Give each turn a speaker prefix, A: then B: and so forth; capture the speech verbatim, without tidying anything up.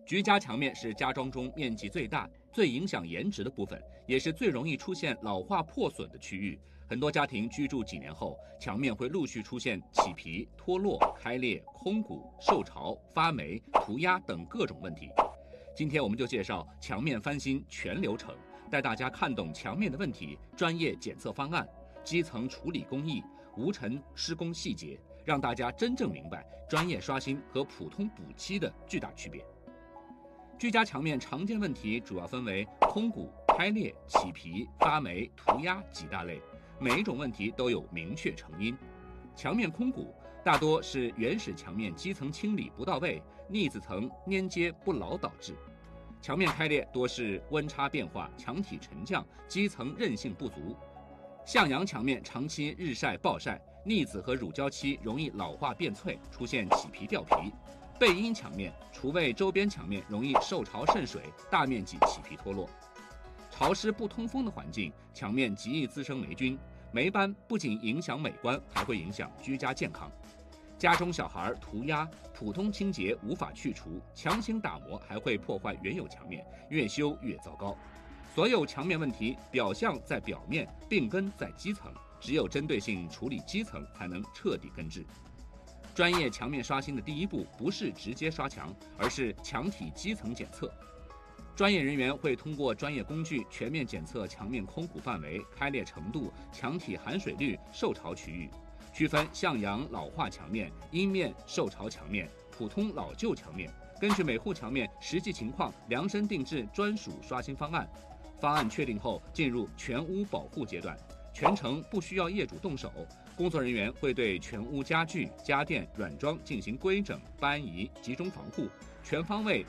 A: 居家墙面是家装中面积最大、最影响颜值的部分，也是最容易出现老化破损的区域。很多家庭居住几年后，墙面会陆续出现起皮、脱落、开裂、空鼓、受潮、发霉、涂鸦等各种问题。今天我们就介绍墙面翻新全流程，带大家看懂墙面的问题、专业检测方案、基层处理工艺、无尘施工细节，让大家真正明白专业刷新和普通补漆的巨大区别。居家墙面常见问题主要分为空鼓、开裂、起皮、发霉、涂鸦几大类，每一种问题都有明确成因。墙面空鼓大多是原始墙面基层清理不到位、腻子层粘接不牢导致。墙面开裂多是温差变化、墙体沉降、基层韧性不足。向阳墙面长期日晒暴晒，腻子和乳胶漆容易老化变脆，出现起皮掉皮。背阴墙面厨卫周边墙面容易受潮渗水，大面积起皮脱落。潮湿不通风的环境，墙面极易滋生霉菌，霉斑不仅影响美观，还会影响居家健康。家中小孩涂鸦，普通清洁无法去除，强行打磨还会破坏原有墙面，越修越糟糕。所有墙面问题，表象在表面，病根在基层，只有针对性处理基层，才能彻底根治。专业墙面刷新的第一步不是直接刷墙，而是墙体基层检测。专业人员会通过专业工具全面检测墙面空鼓范围、开裂程度、墙体含水率、受潮区域，区分向阳老化墙面、阴面受潮墙面、普通老旧墙面，根据每户墙面实际情况量身定制专属刷新方案。方案确定后，进入全屋保护阶段，全程不需要业主动手，工作人员会对全屋家具、家电、软装进行规整、搬移、集中防护，全方位